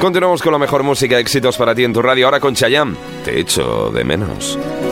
Continuamos con la mejor música, éxitos para ti en tu radio. Ahora con Chayanne, te echo de menos.